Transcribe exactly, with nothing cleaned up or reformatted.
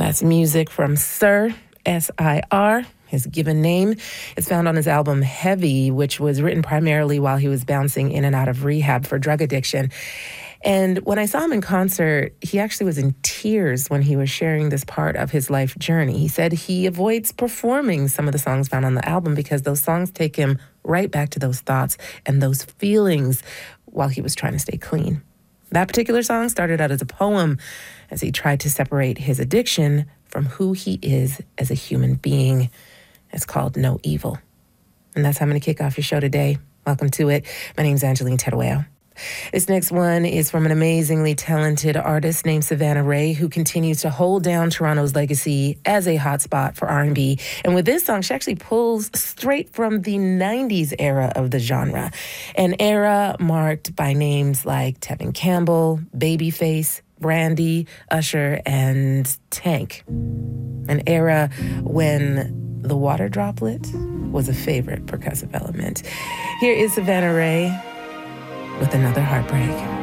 That's music from Sir, S I R, his given name. It's found on his album Heavy, which was written primarily while he was bouncing in and out of rehab for drug addiction. And when I saw him in concert, he actually was in tears when he was sharing this part of his life journey. He said he avoids performing some of the songs found on the album because those songs take him right back to those thoughts and those feelings while he was trying to stay clean. That particular song started out as a poem as he tried to separate his addiction from who he is as a human being. It's called No Evil. And that's how I'm going to kick off your show today. Welcome to it. My name's Angeline Teruel. This next one is from an amazingly talented artist named Savannah Ray, who continues to hold down Toronto's legacy as a hotspot for R and B. And with this song, she actually pulls straight from the nineties era of the genre, an era marked by names like Tevin Campbell, Babyface, Brandy, Usher, and Tank. An era when the water droplet was a favorite percussive element. Here is Savannah Ray with Another Heartbreak.